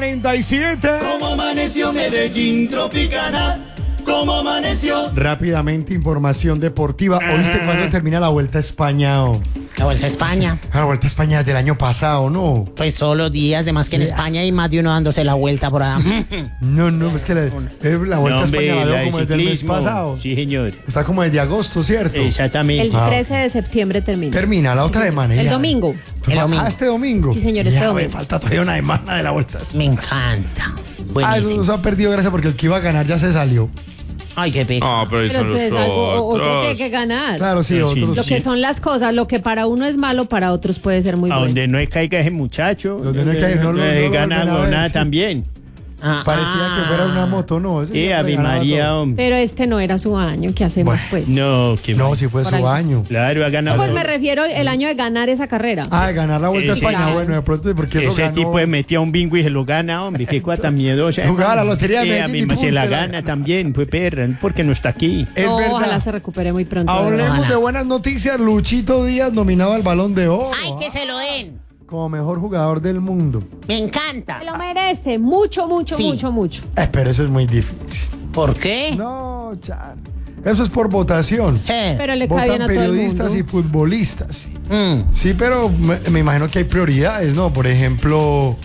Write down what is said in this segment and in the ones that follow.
8:47. ¿Cómo amaneció Medellín Tropicana? ¿Cómo amaneció? Rápidamente, información deportiva. ¿Oíste cuándo termina la Vuelta a España? La Vuelta a España. La Vuelta a España es del año pasado, ¿no? Pues todos los días, además que en España hay más de uno dándose la vuelta por allá. No, es que la Vuelta a España la veo como desde el mes pasado. Sí, señor. Está como desde agosto, ¿cierto? Exactamente. El 13 de septiembre termina. Termina la otra semana. El ya. domingo. Este domingo. Sí, señor, este Ya, domingo. falta todavía una semana de la Vuelta. Me encanta. Eso Buenísimo. se ha perdido gracias porque el que iba a ganar ya se salió. Ay, qué pecado. No, pero ahí Pero son los entonces algo otro que hay otros. que ganar. Claro, sí, otros. Lo que son las cosas, lo que para uno es malo, para otros puede ser muy A bueno. donde no caiga ese muchacho. Donde no caiga, no lo gana vuelven a ver, nada sí. también. Parecía que fuera una moto, ¿no? Ese siempre Ave ganaba María, todo. hombre. Pero este no era su año, ¿qué hacemos Bueno, pues? No, que No, si fue Por su algo. año. Claro, ha ganado. Pues me refiero el año de ganar esa carrera. De ganar la Vuelta a Ese- España. Claro. Bueno, de pronto, porque eso Ese ganó. tipo de metía un bingo y se lo gana, hombre. Qué cuata miedosa. Jugaba la lotería de A Medellín mí y se pum, la se la gana gana. también, pues perra, porque no está aquí. Es No, verdad. ojalá se recupere muy pronto. de verdad. Hablemos Ojalá. de buenas noticias. Luchito Díaz nominado al Balón de Oro. Ay, que se lo den. Como mejor jugador del mundo. Me encanta. Se lo merece, mucho, Sí. mucho. Pero eso es muy difícil. ¿Por qué? No, Char. Eso es por votación. Pero le cae bien Votan a todo el periodistas y mundo. futbolistas. Mm. Sí, pero me imagino que hay prioridades, ¿no? Por ejemplo,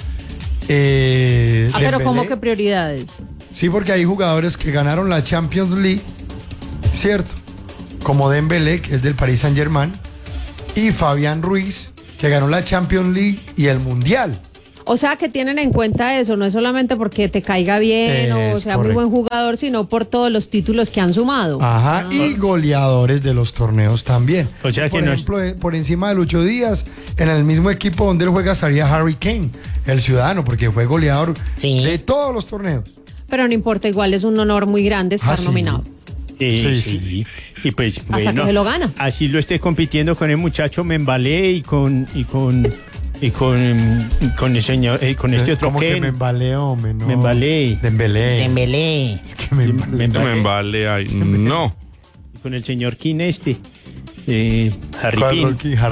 Pero Dembélé. ¿cómo que prioridades? Sí, porque hay jugadores que ganaron la Champions League, ¿cierto? Como Dembélé, que es del Paris Saint-Germain, y Fabián Ruiz, que ganó la Champions League y el Mundial. O sea, que tienen en cuenta eso, no es solamente porque te caiga bien o Es sea muy correcto. buen jugador, sino por todos los títulos que han sumado. Ajá, y goleadores de los torneos también. O sea que por no es- ejemplo, por encima de Lucho Díaz, en el mismo equipo donde él juega estaría Harry Kane, el ciudadano, porque fue goleador Sí. de todos los torneos. Pero no importa, igual es un honor muy grande estar sí. nominado. Sí, Sí. Y pues Hasta bueno, que se lo gana. así lo esté compitiendo con el muchacho Membalé y con el señor, con este otro Como que Ken. me embaleo, hombre, no. Membalé. Dembélé. Dembélé. Es que me embaleo. Membalé. Me vale ahí. No. Y con el señor Kin Harry ¿Cuál King. Rocky?